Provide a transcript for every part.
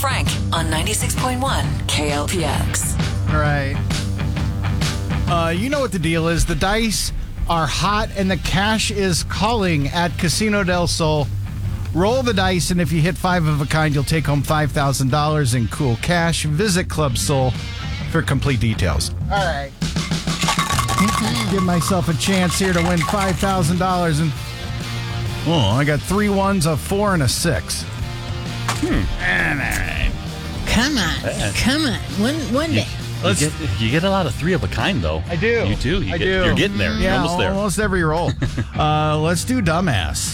Frank on 96.1 KLPX. All right. You know what the deal is. The dice are hot and the cash is calling at Casino del Sol. Roll the dice, and if you hit 5 of a kind, you'll take home $5,000 in cool cash. Visit Club Sol for complete details. All right. Give myself a chance here to win $5,000. And I got 3 ones, a 4, and a 6. All right. Come on. One day. You get a lot of 3 of a kind, though. I do. You do. I do. You're getting there. Yeah, You're almost there. Almost every roll. Let's do dumbass.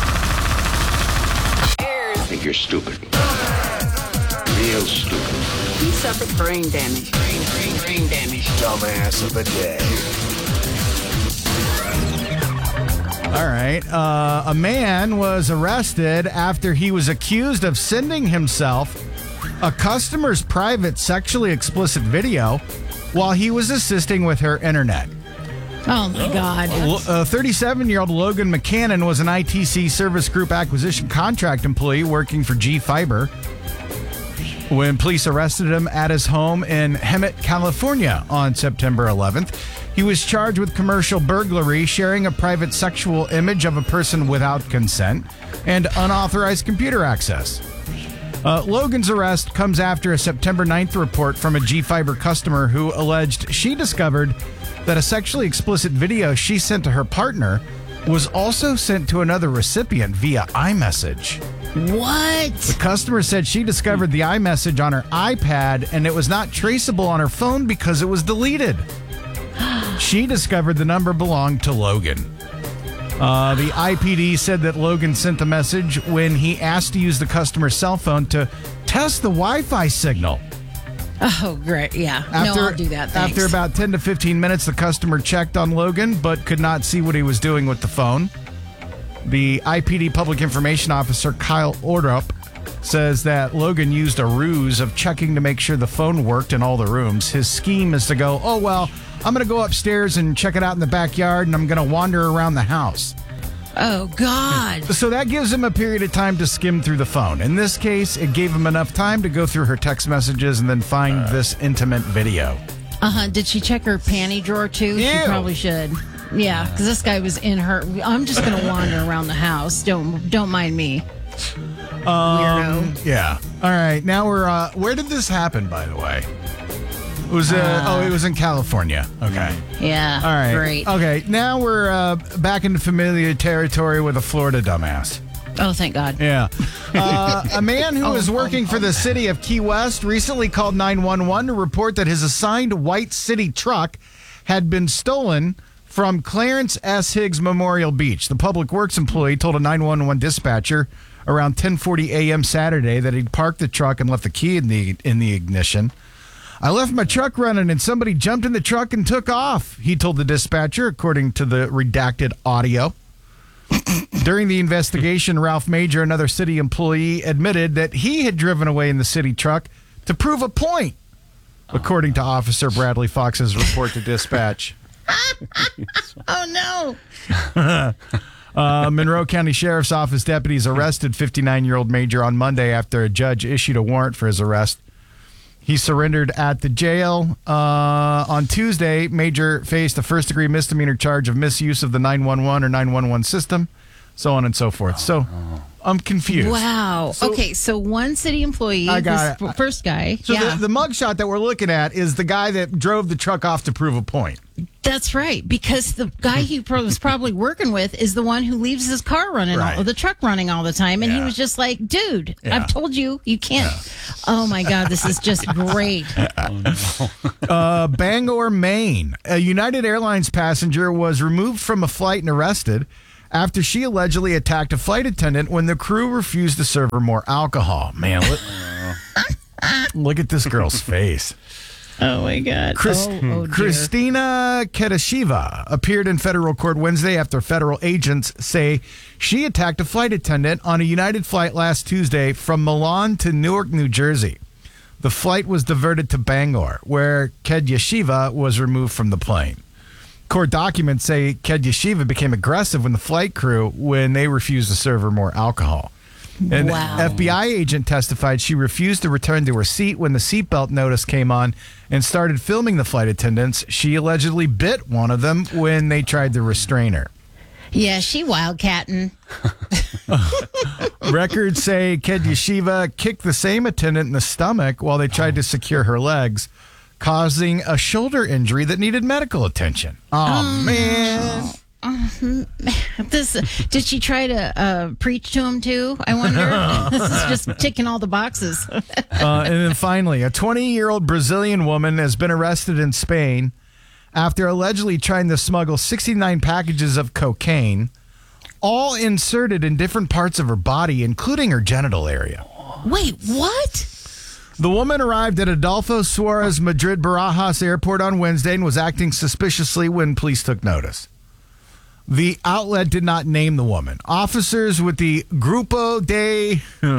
I think you're stupid. Real stupid. He suffered brain damage. Brain damage. Dumbass of the day. All right. A man was arrested after he was accused of sending himself a customer's private sexually explicit video while he was assisting with her internet. Oh, my God. A 37-year-old Logan McCannon was an ITC Service Group Acquisition Contract employee working for G-Fiber when police arrested him at his home in Hemet, California on September 11th. He was charged with commercial burglary, sharing a private sexual image of a person without consent, and unauthorized computer access. Logan's arrest comes after a September 9th report from a G-Fiber customer who alleged she discovered that a sexually explicit video she sent to her partner was also sent to another recipient via iMessage. What? The customer said she discovered the iMessage on her iPad and it was not traceable on her phone because it was deleted. She discovered the number belonged to Logan. The IPD said that Logan sent the message when he asked to use the customer's cell phone to test the Wi-Fi signal. Oh, great. Yeah. I'll do that. Thanks. After about 10 to 15 minutes, the customer checked on Logan but could not see what he was doing with the phone. The IPD Public Information Officer, Kyle Ordrup, says that Logan used a ruse of checking to make sure the phone worked in all the rooms. His scheme is to go, I'm going to go upstairs and check it out in the backyard, and I'm going to wander around the house. Oh, God. So that gives him a period of time to skim through the phone. In this case, it gave him enough time to go through her text messages and then find this intimate video. Did she check her panty drawer, too? Ew. She probably should. Yeah, because this guy was in her. I'm just going to wander around the house. Don't mind me. Weirdo. Yeah. All right. Now we're. Where did this happen, by the way? It was. It was in California. Okay. Yeah. All right. Great. Okay. Now we're back into familiar territory with a Florida dumbass. Oh, thank God. Yeah. A man who was working for the city of Key West recently called 911 to report that his assigned white city truck had been stolen from Clarence S. Higgs Memorial Beach. The public works employee told a 911 dispatcher around 10:40 a.m. Saturday that he'd parked the truck and left the key in the ignition. I left my truck running and somebody jumped in the truck and took off, he told the dispatcher, according to the redacted audio. During the investigation, Ralph Major, another city employee, admitted that he had driven away in the city truck to prove a point, according to Officer Bradley Fox's report to dispatch. Oh, no. Monroe County Sheriff's Office deputies arrested 59-year-old Major on Monday after a judge issued a warrant for his arrest. He surrendered at the jail. On Tuesday, Major faced a first-degree misdemeanor charge of misuse of the 911 or 911 system, so on and so forth. So I'm confused. Wow. So one city employee, first guy. So the mugshot that we're looking at is the guy that drove the truck off to prove a point. That's right, because the guy he was probably working with is the one who leaves his car running, the truck running all the time, and he was just like, dude, I've told you can't. Oh, my God, this is just great. Bangor, Maine. A United Airlines passenger was removed from a flight and arrested after she allegedly attacked a flight attendant when the crew refused to serve her more alcohol. Man, look at this girl's face. Oh, my God. Christina Kedashiva appeared in federal court Wednesday after federal agents say she attacked a flight attendant on a United flight last Tuesday from Milan to Newark, New Jersey. The flight was diverted to Bangor, where Kedashiva was removed from the plane. Court documents say Kedashiva became aggressive when the flight crew when they refused to serve her more alcohol. An Wow. FBI agent testified she refused to return to her seat when the seatbelt notice came on and started filming the flight attendants. She allegedly bit one of them when they tried to restrain her. Yeah, she wildcatting. Records say Kedyasheva kicked the same attendant in the stomach while they tried to secure her legs, causing a shoulder injury that needed medical attention. Oh, man. Did she try to preach to him too? I wonder. This is just ticking all the boxes. And then finally, a 20-year-old Brazilian woman has been arrested in Spain after allegedly trying to smuggle 69 packages of cocaine, all inserted in different parts of her body, including her genital area. Wait, what? The woman arrived at Adolfo Suarez Madrid Barajas Airport on Wednesday and was acting suspiciously when police took notice. The outlet did not name the woman. Officers with the Grupo de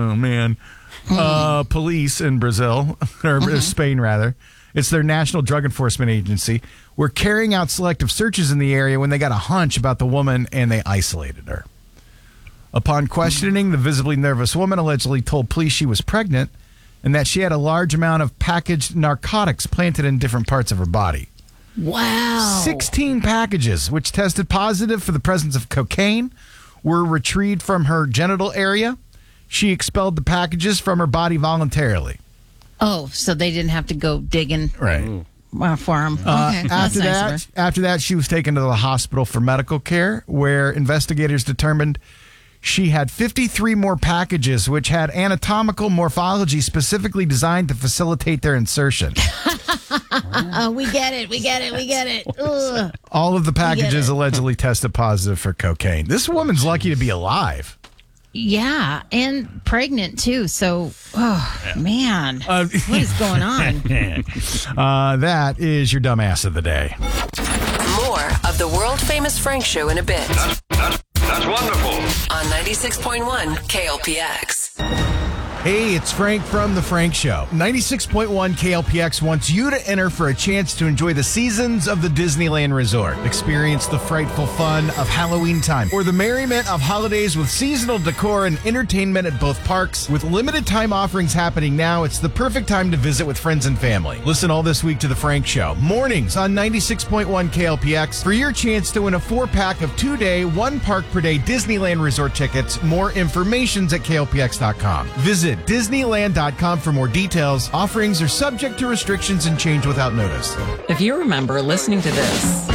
police in Brazil, or Spain rather, it's their national drug enforcement agency, were carrying out selective searches in the area when they got a hunch about the woman and they isolated her. Upon questioning, the visibly nervous woman allegedly told police she was pregnant and that she had a large amount of packaged narcotics planted in different parts of her body. Wow. 16 packages, which tested positive for the presence of cocaine, were retrieved from her genital area. She expelled the packages from her body voluntarily. Oh, so they didn't have to go digging Right. For him. Okay, that's nice of her. After that, she was taken to the hospital for medical care, where investigators determined she had 53 more packages, which had anatomical morphology specifically designed to facilitate their insertion. We get it. Ugh. All of the packages it. allegedly tested positive for cocaine. This woman's lucky to be alive. Yeah, and pregnant too. So, man, what is going on? That is your dumbass of the day. More of the world famous Frank Show in a bit That's wonderful. on 96.1 KLPX. Hey, it's Frank from The Frank Show. 96.1 KLPX wants you to enter for a chance to enjoy the seasons of the Disneyland Resort. Experience the frightful fun of Halloween time or the merriment of holidays with seasonal decor and entertainment at both parks. With limited time offerings happening now, it's the perfect time to visit with friends and family. Listen all this week to The Frank Show. Mornings on 96.1 KLPX for your chance to win a 4-pack of 2-day, 1 park per day Disneyland Resort tickets. More information's at KLPX.com. Visit Disneyland.com for more details. Offerings are subject to restrictions and change without notice. If you remember listening to this,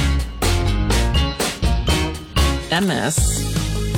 and this,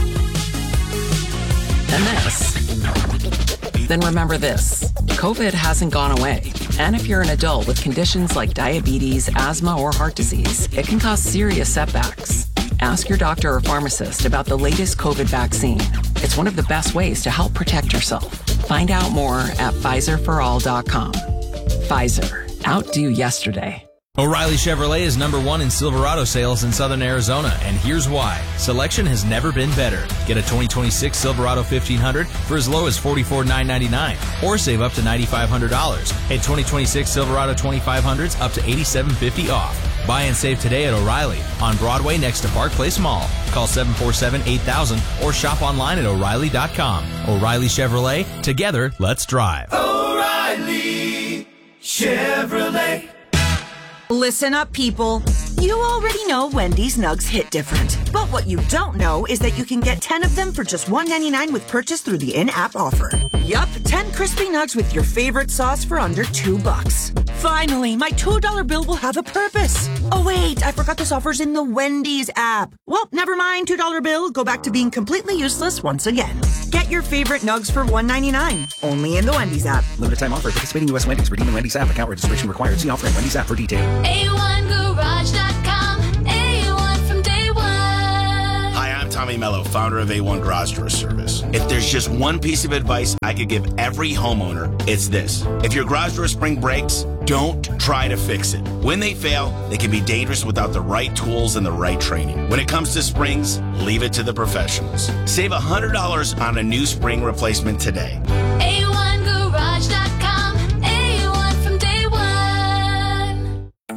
and this, then remember this. COVID hasn't gone away. And if you're an adult with conditions like diabetes, asthma, or heart disease, it can cause serious setbacks. Ask your doctor or pharmacist about the latest COVID vaccine. It's one of the best ways to help protect yourself. Find out more at PfizerForAll.com. Pfizer. Outdo yesterday. O'Reilly Chevrolet is #1 in Silverado sales in Southern Arizona, and here's why. Selection has never been better. Get a 2026 Silverado 1500 for as low as $44,999, or save up to $9,500. And 2026 Silverado 2500s up to $8,750 off. Buy and save today at O'Reilly on Broadway next to Park Place Mall. Call 747-8000 or shop online at O'Reilly.com. O'Reilly Chevrolet. Together, let's drive. O'Reilly Chevrolet. Listen up, people. You already know Wendy's Nugs hit different. But what you don't know is that you can get 10 of them for just $1.99 with purchase through the in-app offer. Yup, 10 crispy nugs with your favorite sauce for under $2. Finally, my $2 bill will have a purpose. Oh wait, I forgot this offer's in the Wendy's app. Well, never mind, $2 bill. Go back to being completely useless once again. Get your favorite nugs for $1.99. Only in the Wendy's app. Limited time offer. Participating U.S. Wendy's. Redeem the Wendy's app. Account registration required. See offer at Wendy's app for details. A1Garage.com. A1 from day one. Hi, I'm Tommy Mello, founder of A1 Garage Door Service. If there's just one piece of advice I could give every homeowner, it's this. If your garage door spring breaks, don't try to fix it. When they fail, they can be dangerous without the right tools and the right training. When it comes to springs, leave it to the professionals. Save $100 on a new spring replacement today. A1Garage.com. A1 from day one.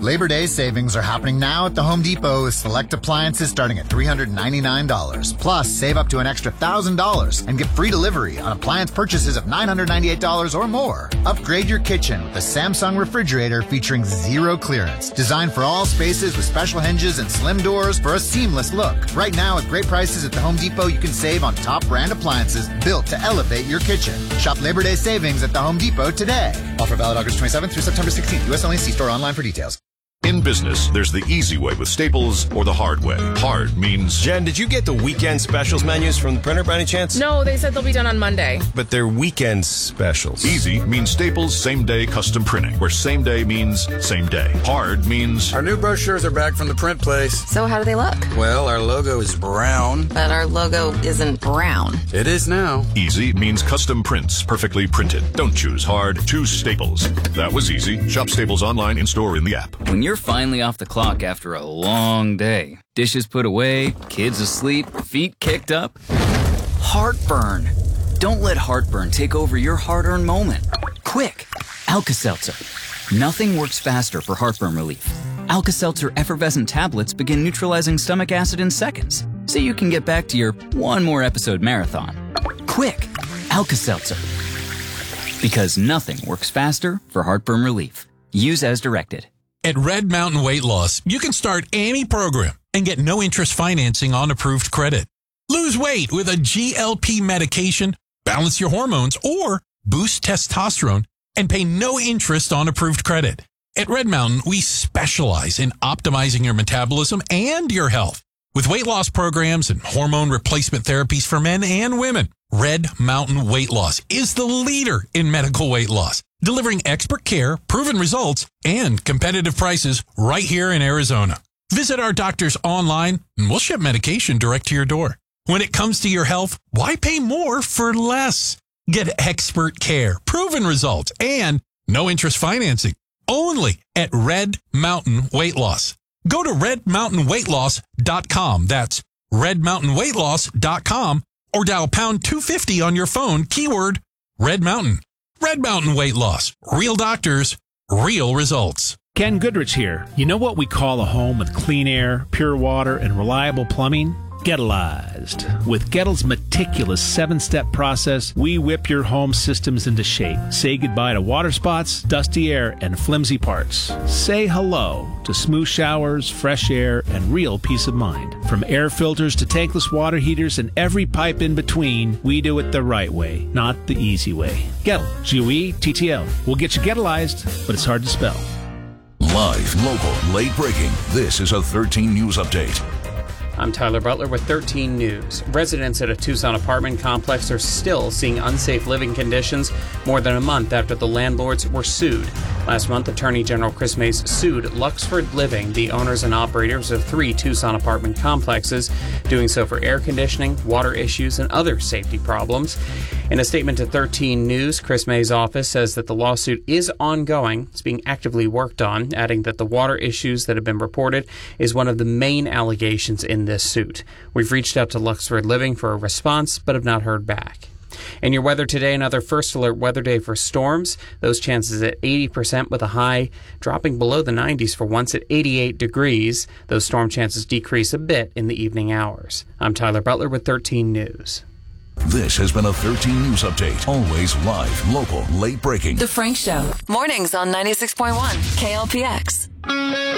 Labor Day savings are happening now at the Home Depot with select appliances starting at $399. Plus, save up to an extra $1,000 and get free delivery on appliance purchases of $998 or more. Upgrade your kitchen with a Samsung refrigerator featuring zero clearance. Designed for all spaces with special hinges and slim doors for a seamless look. Right now, with great prices at the Home Depot, you can save on top brand appliances built to elevate your kitchen. Shop Labor Day savings at the Home Depot today. Offer valid August 27th through September 16th. U.S. only. See store online for details. In business, there's the easy way with Staples or the hard way. Hard means... Jen, did you get the weekend specials menus from the printer by any chance? No, they said they'll be done on Monday. But they're weekend specials. Easy means Staples same-day custom printing, where same day means same day. Hard means... Our new brochures are back from the print place. So how do they look? Well, our logo is brown. But our logo isn't brown. It is now. Easy means custom prints, perfectly printed. Don't choose hard, choose Staples. That was easy. Shop Staples online, in-store, in the app. When you're finally off the clock after a long day, dishes put away, kids asleep, feet kicked up, heartburn. Don't let heartburn take over your hard-earned moment. Quick, Alka-Seltzer. Nothing works faster for heartburn relief. Alka-Seltzer effervescent tablets begin neutralizing stomach acid in seconds, so you can get back to your one more episode marathon. Quick, Alka-Seltzer. Because nothing works faster for heartburn relief. Use as directed. At Red Mountain Weight Loss, you can start any program and get no interest financing on approved credit. Lose weight with a GLP medication, balance your hormones, or boost testosterone and pay no interest on approved credit. At Red Mountain, we specialize in optimizing your metabolism and your health. With weight loss programs and hormone replacement therapies for men and women, Red Mountain Weight Loss is the leader in medical weight loss, delivering expert care, proven results, and competitive prices right here in Arizona. Visit our doctors online, and we'll ship medication direct to your door. When it comes to your health, why pay more for less? Get expert care, proven results, and no interest financing. Only at Red Mountain Weight Loss. Go to redmountainweightloss.com. That's redmountainweightloss.com, or dial pound 250 on your phone, keyword Red Mountain. Red Mountain Weight Loss. Real doctors, real results. Ken Goodrich here. You know what we call a home with clean air, pure water, and reliable plumbing? Gettleized. With Gettle's meticulous 7-step process, we whip your home systems into shape. Say goodbye to water spots, dusty air, and flimsy parts. Say hello to smooth showers, fresh air, and real peace of mind. From air filters to tankless water heaters and every pipe in between, we do it the right way, not the easy way. Gettle, G-O-E-T-T-L. We'll get you Gettleized, but it's hard to spell. Live, local, late breaking. This is a 13 News Update. I'm Tyler Butler with 13 News. Residents at a Tucson apartment complex are still seeing unsafe living conditions more than a month after the landlords were sued. Last month, Attorney General Chris Mace sued Luxford Living, the owners and operators of 3 Tucson apartment complexes, doing so for air conditioning, water issues, and other safety problems. In a statement to 13 News, Chris May's office says that the lawsuit is ongoing. It's being actively worked on, adding that the water issues that have been reported is one of the main allegations in this suit. We've reached out to Luxford Living for a response, but have not heard back. And your weather today, another first alert weather day for storms. Those chances at 80% with a high dropping below the 90s for once at 88 degrees. Those storm chances decrease a bit in the evening hours. I'm Tyler Butler with 13 News. This has been a 13 News Update. Always live, local, late breaking. The Frank Show. Mornings on 96.1 KLPX.